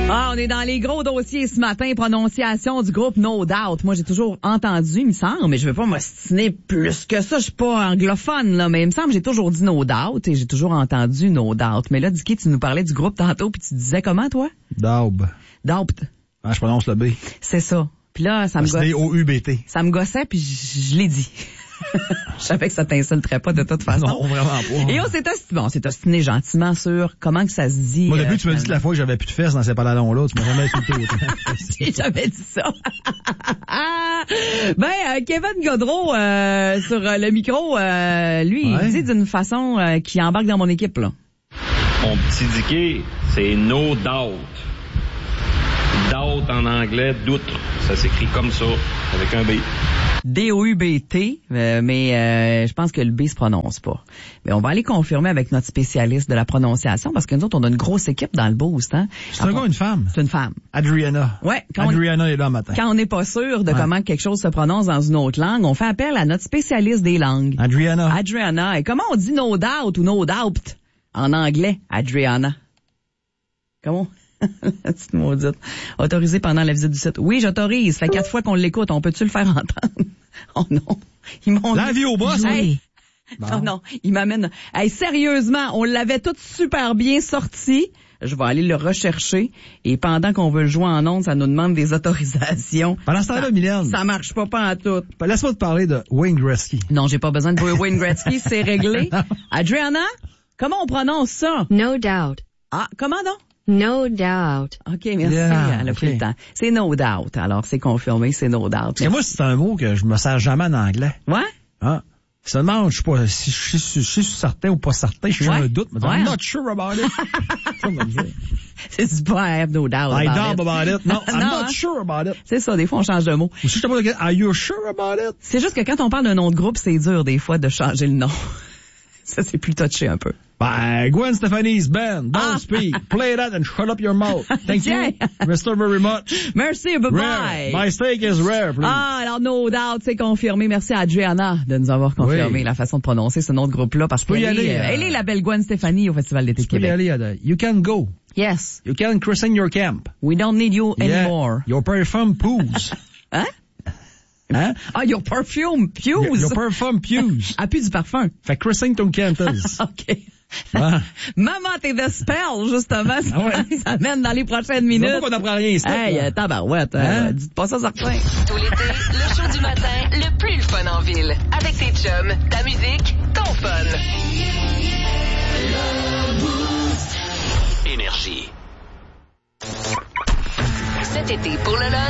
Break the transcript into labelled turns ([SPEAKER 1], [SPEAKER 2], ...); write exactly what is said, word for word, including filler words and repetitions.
[SPEAKER 1] Ah, on est dans les gros dossiers ce matin, prononciation du groupe No Doubt. Moi, j'ai toujours entendu, il me semble, mais je veux pas m'ostiner plus que ça. Je suis pas anglophone, là, mais il me semble que j'ai toujours dit No Doubt et j'ai toujours entendu No Doubt. Mais là, Dicky, tu nous parlais du groupe tantôt puis tu disais comment, toi?
[SPEAKER 2] Daub.
[SPEAKER 1] Doubt.
[SPEAKER 2] Ah, je prononce le B.
[SPEAKER 1] C'est ça. Puis là, ça me gossait.
[SPEAKER 2] C'est O U B T.
[SPEAKER 1] Ça me gossait puis je, je l'ai dit. Je savais que ça t'insulterait pas de toute façon.
[SPEAKER 2] Non, vraiment pas.
[SPEAKER 1] Et on s'est ostiné, bon, on s'est ostiné gentiment sur comment que ça se dit.
[SPEAKER 2] Moi, depuis,
[SPEAKER 1] euh,
[SPEAKER 2] tu m'as dit la fois que j'avais plus de fesses dans ces pantalons-là, tu m'as jamais insulté autant.
[SPEAKER 1] J'ai jamais dit ça. ben, euh, Kevin Gaudreau, euh, sur euh, le micro, euh, lui,
[SPEAKER 2] Ouais.
[SPEAKER 1] il dit d'une façon euh, qui embarque dans mon équipe, là.
[SPEAKER 3] Mon petit Dicky, c'est no doubt. Doubt en anglais, doute. Ça s'écrit comme ça, avec un B.
[SPEAKER 1] D O U B T, euh, mais euh, je pense que le B se prononce pas. Mais on va aller confirmer avec notre spécialiste de la prononciation, parce que nous autres, on a une grosse équipe dans le boost, hein.
[SPEAKER 2] C'est un gars ou une femme?
[SPEAKER 1] C'est une femme.
[SPEAKER 2] Adriana.
[SPEAKER 1] Ouais, quand
[SPEAKER 2] Adriana on... est là matin.
[SPEAKER 1] Quand on n'est pas sûr de
[SPEAKER 2] Ouais.
[SPEAKER 1] comment quelque chose se prononce dans une autre langue, on fait appel à notre spécialiste des langues.
[SPEAKER 2] Adriana.
[SPEAKER 1] Adriana. Et comment on dit no doubt ou no doubt en anglais, Adriana? Comment? La petite maudite. Autorisé pendant la visite du site. Oui, j'autorise. Ça fait quatre fois qu'on l'écoute. On peut-tu le faire entendre? Oh non. Ils m'ont
[SPEAKER 2] La vie au boss.
[SPEAKER 1] Hey.
[SPEAKER 2] Bon.
[SPEAKER 1] Non, non. Il m'amène. Hey, sérieusement, on l'avait tout super bien sorti. Je vais aller le rechercher. Et pendant qu'on veut le jouer en ondes, ça nous demande des autorisations.
[SPEAKER 2] Pendant ce temps-là, Mylène,
[SPEAKER 1] Ça marche pas, pas en tout.
[SPEAKER 2] laisse-moi te parler de Wayne Gretzky.
[SPEAKER 1] Non, j'ai pas besoin de Wayne Gretzky, c'est réglé. Adriana, comment on prononce ça?
[SPEAKER 4] No doubt.
[SPEAKER 1] Ah, comment donc?
[SPEAKER 4] No doubt.
[SPEAKER 1] OK, merci.
[SPEAKER 2] Yeah,
[SPEAKER 1] Elle a
[SPEAKER 2] OK.
[SPEAKER 1] pris le temps. C'est no doubt. Alors, c'est confirmé, c'est no doubt.
[SPEAKER 2] Parce que moi, c'est un mot que je me sers jamais en anglais.
[SPEAKER 1] Ouais?
[SPEAKER 2] Hein? Seulement, je suis pas, si je suis, je suis certain ou pas certain, je suis
[SPEAKER 1] Ouais.
[SPEAKER 2] un doute, mais
[SPEAKER 1] Ouais.
[SPEAKER 2] I'm not sure about it. Ça, on va me dire.
[SPEAKER 1] C'est pas I have no doubt
[SPEAKER 2] I
[SPEAKER 1] about
[SPEAKER 2] doubt
[SPEAKER 1] it.
[SPEAKER 2] about it. Non, I'm
[SPEAKER 1] Non,
[SPEAKER 2] not
[SPEAKER 1] hein?
[SPEAKER 2] sure about it.
[SPEAKER 1] C'est ça, des fois, on change de mot.
[SPEAKER 2] Ou si je te pose la question, are you sure about it?
[SPEAKER 1] C'est juste que quand on parle d'un nom de groupe, c'est dur, des fois, de changer le nom. Ça, c'est plus touché un peu.
[SPEAKER 2] Ben, Gwen Stefani's band, Don't
[SPEAKER 1] Ah.
[SPEAKER 2] Speak, Play That and Shut Up Your Mouth. Thank you,
[SPEAKER 1] Tiens.
[SPEAKER 2] Mister Very Much.
[SPEAKER 1] Merci,
[SPEAKER 2] Rare.
[SPEAKER 1] bye-bye.
[SPEAKER 2] My steak is rare, please.
[SPEAKER 1] Ah, alors no doubt, c'est confirmé. Merci à Adriana de nous avoir confirmé
[SPEAKER 2] Oui.
[SPEAKER 1] la façon de prononcer ce nom de groupe-là, parce
[SPEAKER 2] peux y
[SPEAKER 1] qu'elle
[SPEAKER 2] aller,
[SPEAKER 1] est, euh,
[SPEAKER 2] euh,
[SPEAKER 1] elle est la belle Gwen Stefani au Festival d'été de
[SPEAKER 2] Tu peux y
[SPEAKER 1] Québec.
[SPEAKER 2] aller, Ada. You can go.
[SPEAKER 1] Yes.
[SPEAKER 2] You can christen your camp.
[SPEAKER 1] We don't need you
[SPEAKER 2] Yeah.
[SPEAKER 1] anymore.
[SPEAKER 2] Your perfume poos.
[SPEAKER 1] Hein?
[SPEAKER 2] Hein?
[SPEAKER 1] Ah, your perfume, pews.
[SPEAKER 2] Your, your perfume pews.
[SPEAKER 1] Ah, plus du parfum.
[SPEAKER 2] Fait que christen ton cantus.
[SPEAKER 1] OK.
[SPEAKER 2] Ah.
[SPEAKER 1] Maman, t'es de spell, justement. Ça,
[SPEAKER 2] Ah ouais.
[SPEAKER 1] ça mène dans les prochaines
[SPEAKER 2] C'est
[SPEAKER 1] minutes.
[SPEAKER 2] pas qu'on n'apprend rien ici.
[SPEAKER 1] Hey,
[SPEAKER 2] là.
[SPEAKER 1] euh, tabarouette, euh,
[SPEAKER 2] Hein?
[SPEAKER 1] dites pas ça certain.
[SPEAKER 5] Tout l'été, le show du matin, le plus fun en ville. Avec tes chums, ta musique, ton fun.
[SPEAKER 6] Énergie.
[SPEAKER 5] Cet été, pour le lunch,